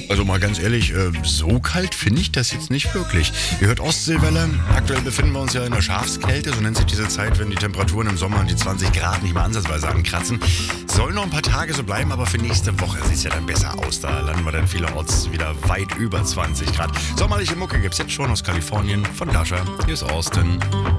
Also mal ganz ehrlich, so kalt finde ich das jetzt nicht wirklich. Ihr hört Ostseewelle. Aktuell befinden wir uns ja in der Schafskälte, so nennt sich diese Zeit, wenn die Temperaturen im Sommer die 20 Grad nicht mal ansatzweise ankratzen. Soll noch ein paar Tage so bleiben, aber für nächste Woche sieht es ja dann besser aus. Da landen wir dann vielerorts wieder weit über 20 Grad. Sommerliche Mucke gibt's jetzt schon aus Kalifornien von Dasha. Hier ist Austin.